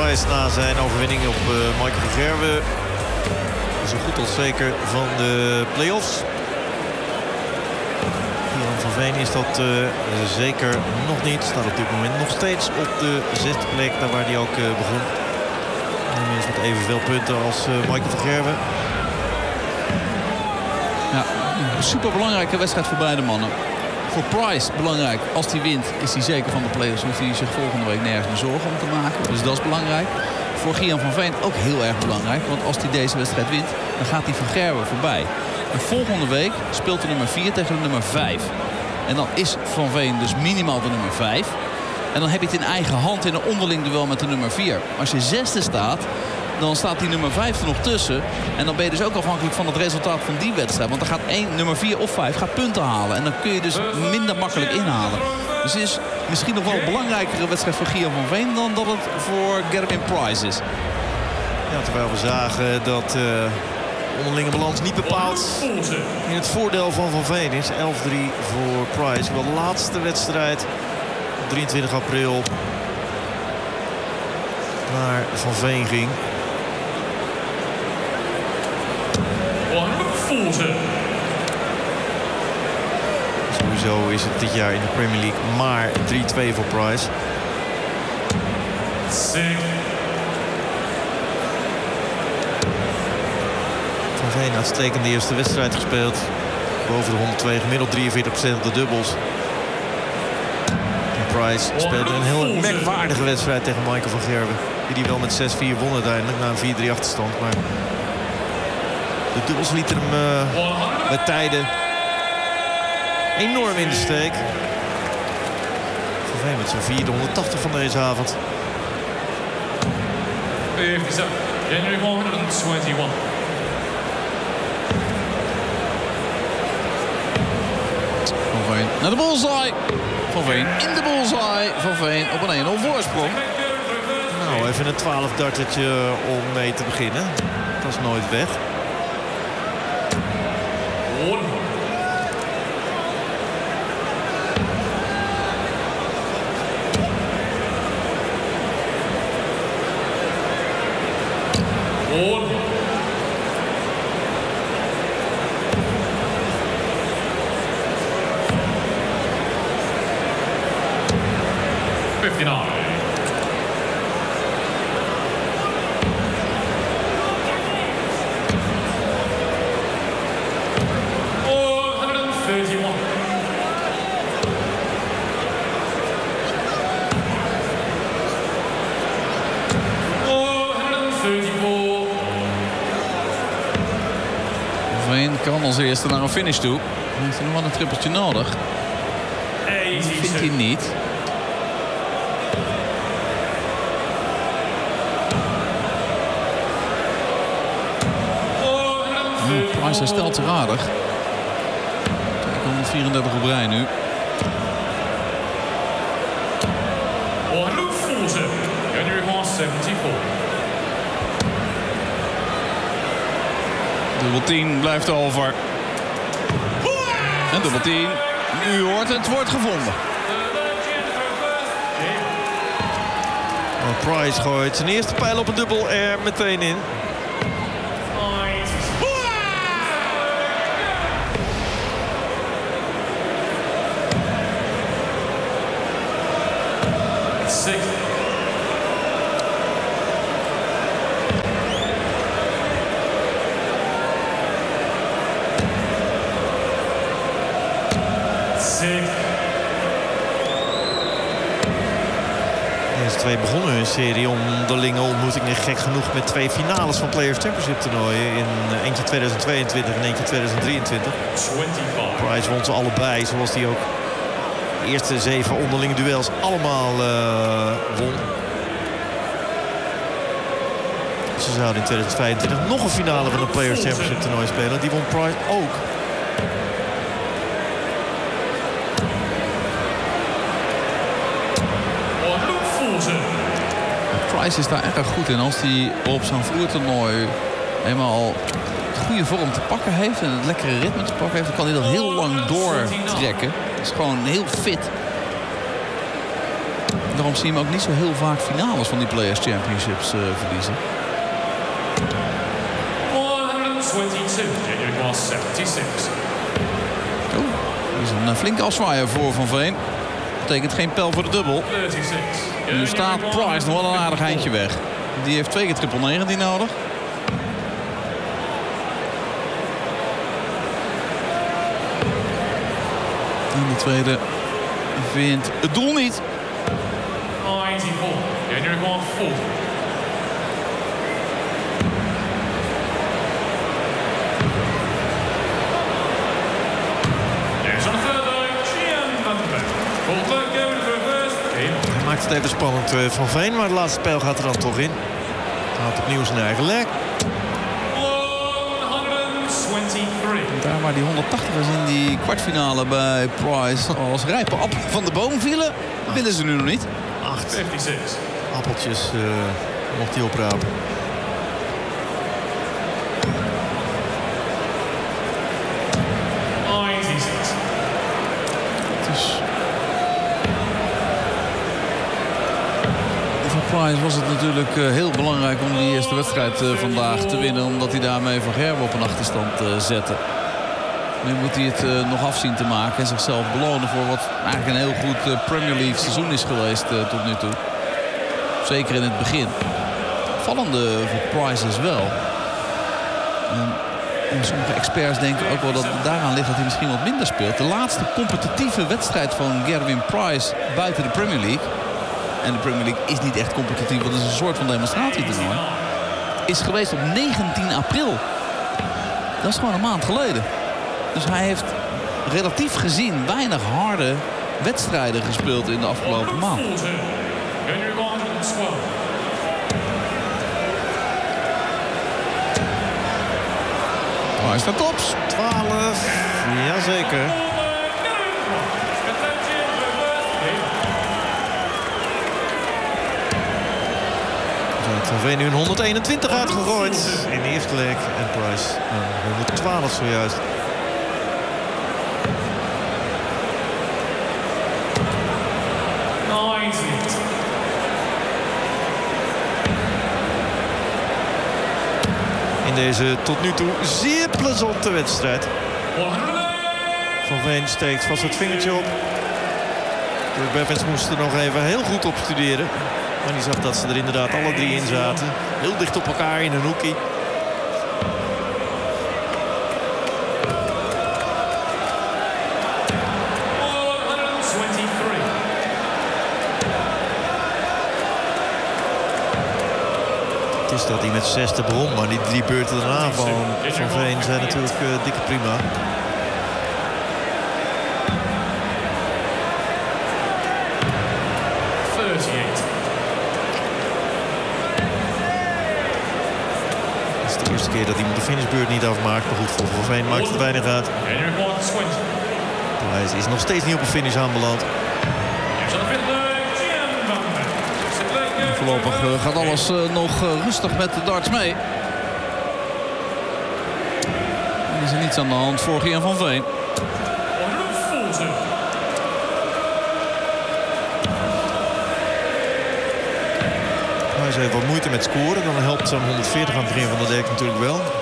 Price na zijn overwinning op Michael van Gerwen. Zo goed als zeker van de play-offs. Gian van Veen is dat zeker nog niet. Staat op dit moment nog steeds op de 6e plek. Daar waar hij ook begon. Inmiddels met evenveel punten als Michael van Gerwen. Ja, een superbelangrijke wedstrijd voor beide mannen. Voor Price belangrijk. Als hij wint is hij zeker van de play-offs. Hoeft hij zich volgende week nergens meer zorgen om te maken. Dus dat is belangrijk. Voor Gian van Veen ook heel erg belangrijk. Want als hij deze wedstrijd wint, dan gaat hij van Gerwen voorbij. En volgende week speelt de nummer 4 tegen de nummer 5. En dan is Van Veen dus minimaal de nummer 5. En dan heb je het in eigen hand in een onderling duel met de nummer 4. Als je 6e staat, dan staat die nummer 5 er nog tussen. En dan ben je dus ook afhankelijk van het resultaat van die wedstrijd. Want dan gaat nummer 4 of 5 gaat punten halen. En dan kun je dus minder makkelijk inhalen. Dus het is misschien nog wel een belangrijkere wedstrijd voor Gian van Veen dan dat het voor Gerwin Price is. Ja, terwijl we zagen dat onderlinge balans niet bepaald in het voordeel van Van Veen is. 11-3 voor Price. Wel de laatste wedstrijd op 23 april naar Van Veen ging. Sowieso is het dit jaar in de Premier League maar 3-2 voor Price. Van Veen uitstekende eerste wedstrijd gespeeld. Boven de 102 gemiddeld 43% op de dubbels. En Price speelde een heel merkwaardige wedstrijd tegen Michael van Gerwen. Die wel met 6-4 won uiteindelijk na een 4-3 achterstand. Maar de dubbels lieten hem met tijden enorm in de steek. Van Veen met zijn 480 van deze avond. January 121. Van Veen naar de bullseye. Van Veen in de bullseye. Van Veen op een 1-0 voorsprong. Nou, even een 12-dartertje om mee te beginnen. Dat is nooit weg. Kan als eerste naar een finish toe. Dan heeft hij nog wel een trippeltje nodig. Dat vindt hij niet. Price herstelt zich aardig. 134 op rij nu. Dubbel 10 blijft over. En dubbel 10. U hoort het wordt gevonden. Price gooit zijn eerste pijl op een dubbel er meteen in. Twee begonnen hun serie onderlinge ontmoetingen gek genoeg met 2 finales van Players Championship toernooien. In eentje 2022 en eentje 2023. Price won ze allebei, zoals hij ook de eerste 7 onderlinge duels allemaal won. Ze zouden in 2025 nog een finale van een Players Championship toernooi spelen. Die won Price ook. Price is daar erg goed in. Als hij op zo'n vloertoernooi eenmaal goede vorm te pakken heeft en het lekkere ritme te pakken heeft, dan kan hij dat heel lang doortrekken. Het is gewoon heel fit. Daarom zie je hem ook niet zo heel vaak finales van die Players Championships verliezen. 122, junior class 76. Dat is een flinke afzwaaier voor Van Veen. Betekent geen pijl voor de dubbel. 36. Nu staat Price nog wel een aardig eindje weg. Die heeft 2 keer triple 19 nodig. En de tweede vindt het doel niet. 94, junior class 40. Hij maakt het even spannend Van Veen, maar het laatste pijl gaat er dan toch in. Hij haalt opnieuw zijn eigen lek. 123. Daar waar die 180ers in die kwartfinale bij Price als rijpe appel van de boom vielen, willen ze nu nog niet. 8 56. appeltjes mocht hij oprapen. Voor Price was het natuurlijk heel belangrijk om die eerste wedstrijd vandaag te winnen. Omdat hij daarmee Van Gerwen op een achterstand zette. Nu moet hij het nog afzien te maken en zichzelf belonen voor wat eigenlijk een heel goed Premier League seizoen is geweest tot nu toe. Zeker in het begin. Vallende voor Price is wel. En sommige experts denken ook wel dat het daaraan ligt dat hij misschien wat minder speelt. De laatste competitieve wedstrijd van Gerwin Price buiten de Premier League. En de Premier League is niet echt competitief, want het is een soort van demonstratietoernooi. Is geweest op 19 april. Dat is gewoon een maand geleden. Dus hij heeft relatief gezien weinig harde wedstrijden gespeeld in de afgelopen maand. Hij is naar tops. 12. Jazeker. Van Veen nu een 121 uitgegooid in de eerste leg. En Price een 112 zojuist. In deze tot nu toe zeer plezante wedstrijd. Van Veen steekt vast het vingertje op. De Bevins moesten er nog even heel goed op studeren. Maar die zag dat ze er inderdaad alle drie in zaten. Heel dicht op elkaar in een hoekie. Het is dat hij met 6e begon, maar die 3 beurten daarna van Veen zijn natuurlijk dikke prima. De eerste keer dat iemand de finishbeurt niet afmaakt. Maar goed, voor Van Veen maakt het weinig uit. Hij is nog steeds niet op een finish aanbeland. Voorlopig gaat alles nog rustig met de darts mee. Er is er niets aan de hand voor Gian van Veen. Hij heeft wat moeite met scoren. Dan helpt zo'n 140 aan het begin van de dek natuurlijk wel.